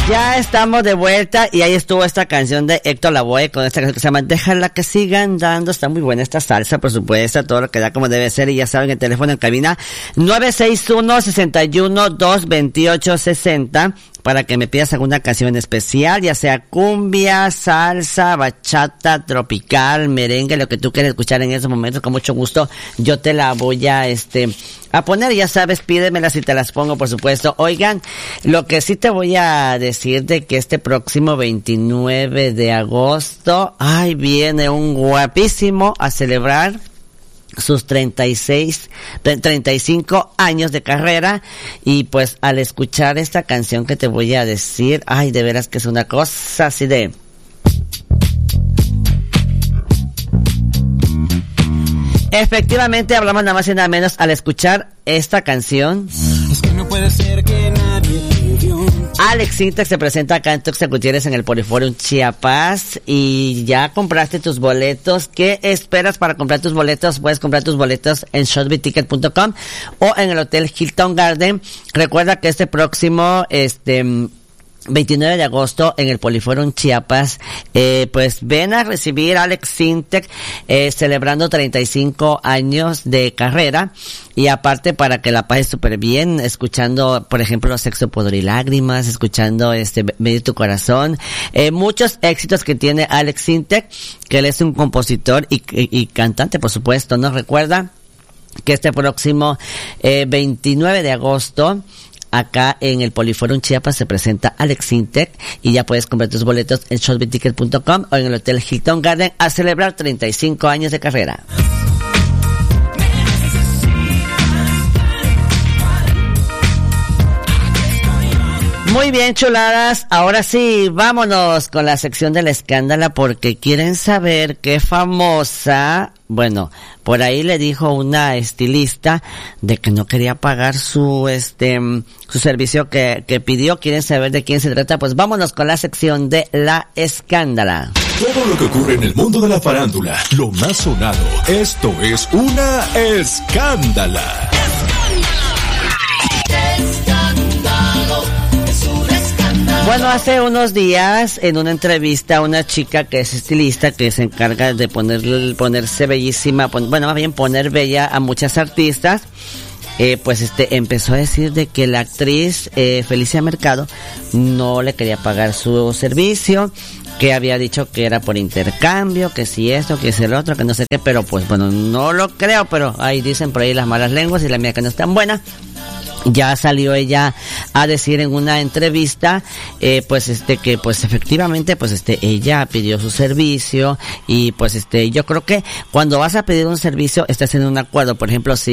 Ya estamos de vuelta y ahí estuvo esta canción de Héctor Lavoe con esta canción que se llama Déjala que siga andando. Está muy buena esta salsa, por supuesto, todo lo que da como debe ser. Y ya saben, el teléfono en cabina 961-61-228-60 para que me pidas alguna canción especial, ya sea cumbia, salsa, bachata, tropical, merengue, lo que tú quieras escuchar en esos momentos, con mucho gusto yo te la voy a poner, ya sabes, pídemelas y te las pongo, por supuesto. Oigan, lo que sí te voy a decir de que este próximo 29 de agosto, viene un guapísimo a celebrar sus 35 años de carrera, y pues al escuchar esta canción que te voy a decir, de veras que es una cosa así de... Efectivamente, hablamos nada más y nada menos al escuchar esta canción. Es que no puede ser que nadie te vio. Alex Intec se presenta acá en Tuxtla Gutiérrez en el Poliforum Chiapas, y ya compraste tus boletos. ¿Qué esperas para comprar tus boletos? Puedes comprar tus boletos en shotbiticket.com o en el Hotel Hilton Garden. Recuerda que este próximo 29 de agosto en el Poliforum Chiapas, pues ven a recibir a Alex Intec, celebrando 35 años de carrera, y aparte para que la pases súper bien, escuchando, por ejemplo, Sexo, Pudor y Lágrimas, escuchando Medir tu Corazón, muchos éxitos que tiene Alex Intec, que él es un compositor y cantante, por supuesto, ¿no? Recuerda que este próximo 29 de agosto acá en el Poliforum Chiapas se presenta Alex Intec, y ya puedes comprar tus boletos en shotbiticket.com o en el Hotel Hilton Garden a celebrar 35 años de carrera. Muy bien, chuladas. Ahora sí, vámonos con la sección del escándalo, porque quieren saber qué famosa... Bueno, por ahí le dijo una estilista de que no quería pagar su servicio que pidió. ¿Quieren saber de quién se trata? Pues vámonos con la sección de la escándala. Todo lo que ocurre en el mundo de la farándula, lo más sonado. Esto es una escándala. Bueno, hace unos días, en una entrevista, una chica que es estilista, que se encarga de ponerse bellísima, más bien poner bella a muchas artistas, empezó a decir de que la actriz Felicia Mercado no le quería pagar su servicio, que había dicho que era por intercambio, que si esto, que si el otro, que no sé qué, pero pues bueno, no lo creo, pero ahí dicen por ahí las malas lenguas y la mía que no es tan buena. Ya salió ella a decir en una entrevista, que efectivamente, ella pidió su servicio, y yo creo que cuando vas a pedir un servicio estás en un acuerdo. Por ejemplo, si